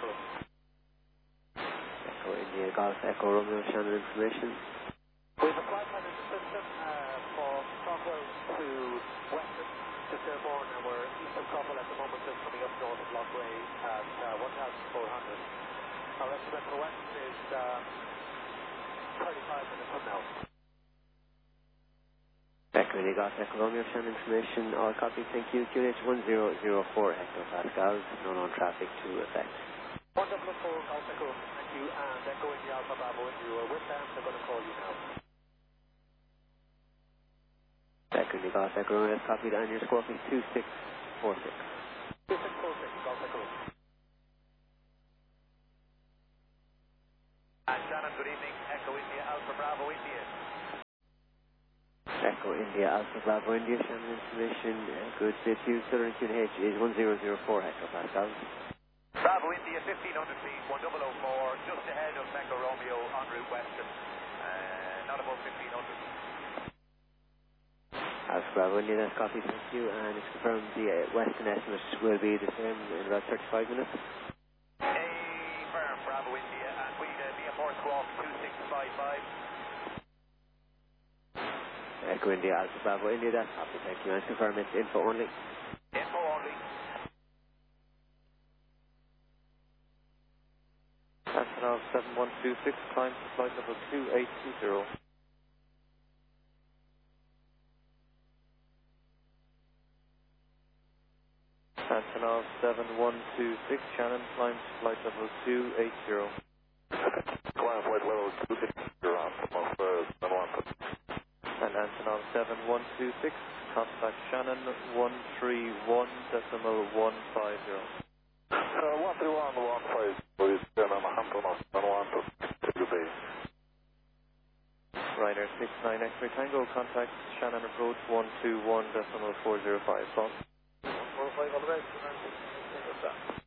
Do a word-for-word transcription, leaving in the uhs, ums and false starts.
Echo India Golf Echo Romeo Shannon information. We have a flight plan in the system uh, from Crockwell to Western to Sherborne, and we're east of Crockwell at the moment, just coming up north of Lochray at uh, one thousand four hundred. Our estimate for Western is uh, thirty-five minutes from now. Echo India Golf Echo Romeo Shannon information. All copy, thank you. Q H one zero zero four hectopascals. No known traffic to effect. one double four Golf Echo, thank you, and Echo India Alpha Bravo, and you are with them, they're going to call you now. Echo India Golf Echo Romeo, that's copied, and your score is two six four six. two six four six, Golf Echo. And Shannon, good evening, Echo India Alpha Bravo, India. Echo India Alpha Bravo India, Shannon information. Echo J two, Southern Q H is one zero zero four hectopascals. Bravo India, fifteen hundred feet, one zero zero four, just ahead of Echo Romeo en route Western, uh, not above fifteen hundred. Alpha Bravo India, that's copied, thank you, and it's confirmed the uh, Western estimate will be the same in about thirty-five minutes. Hey, firm, Bravo India, and we uh, be a port squawk two six five five. Echo India Alpha Bravo India, that's copied, thank you, and it's confirmed it's info only. Info only. Antonov seven one two six, climb to flight level two eight two zero. Antonov seven one two six, Shannon, climb to flight level two eight zero. Climb flight level two eight zero, Antonov seven one two six. And Antonov seven one two six, contact Shannon one three one decimal one five zero. Uh, one three one one five, please, Shannon, Antonov seven one two six, good day. Ryder six nine X-ray Tango, contact Shannon approach one two one decimal four zero five. one four five, all right,